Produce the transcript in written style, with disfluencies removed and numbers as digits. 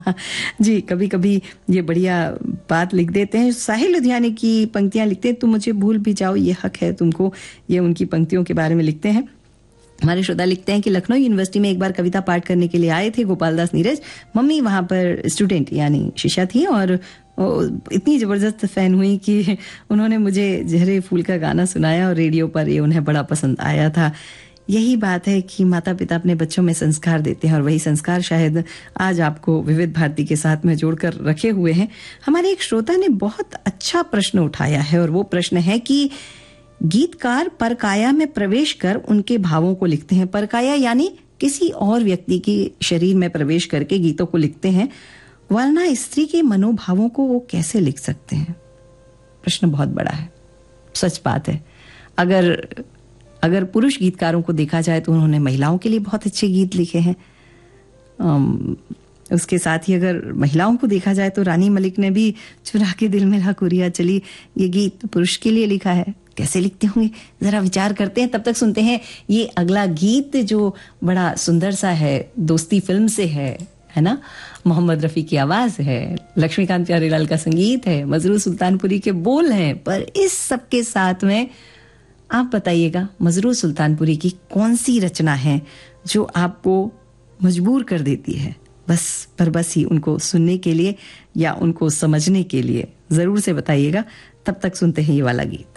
जी, कभी-कभी ये बढ़िया बात लिख देते हैं। साहिल लुधियाने की पंक्तियाँ लिखते हैं, तुम मुझे भूल भी जाओ ये हक है तुमको, ये उनकी पंक्तियों के बारे में लिखते हैं। हमारे श्रोता लिखते हैं कि लखनऊ यूनिवर्सिटी में एक बार कविता पाठ करने के लिए आए थे गोपाल दास नीरज। मम्मी वहां पर स्टूडेंट यानी शिक्षा थी और इतनी जबरदस्त फैन हुई कि उन्होंने मुझे जहरे फूल का गाना सुनाया और रेडियो पर ये उन्हें बड़ा पसंद आया था। यही बात है कि माता पिता अपने बच्चों में संस्कार देते हैं और वही संस्कार शायद आज आपको विविध भारती के साथ में जोड़कर रखे हुए हैं। हमारे एक श्रोता ने बहुत अच्छा प्रश्न उठाया है और वो प्रश्न है कि गीतकार परकाया में प्रवेश कर उनके भावों को लिखते हैं। परकाया यानी किसी और व्यक्ति के शरीर में प्रवेश करके गीतों को लिखते हैं, वरना स्त्री के मनोभावों को वो कैसे लिख सकते हैं? प्रश्न बहुत बड़ा है, सच बात है। अगर पुरुष गीतकारों को देखा जाए तो उन्होंने महिलाओं के लिए बहुत अच्छे गीत लिखे हैं। उसके साथ ही अगर महिलाओं को देखा जाए तो रानी मलिक ने भी चुरा के दिल में ला कुरिया चली, ये गीत पुरुष के लिए लिखा है। कैसे लिखते होंगे, जरा विचार करते हैं। तब तक सुनते हैं ये अगला गीत जो बड़ा सुंदर सा है, दोस्ती फिल्म से है ना। मोहम्मद रफी की आवाज है, लक्ष्मीकांत प्यारेलाल का संगीत है, मजरूर सुल्तानपुरी के बोल हैं। पर इस सब के साथ में आप बताइएगा मजरूर सुल्तानपुरी की कौन सी रचना है जो आपको मजबूर कर देती है बस ही उनको सुनने के लिए या उनको समझने के लिए? जरूर से बताइएगा। तब तक सुनते हैं ये वाला गीत।